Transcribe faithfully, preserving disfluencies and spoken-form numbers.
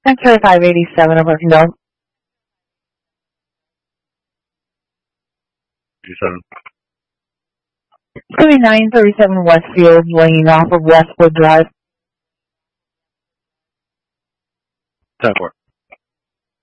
X-ray five eighty-seven, over Kendall. eighty-seven. It's nine thirty-seven Westfield, laying off of Westwood Drive. ten four.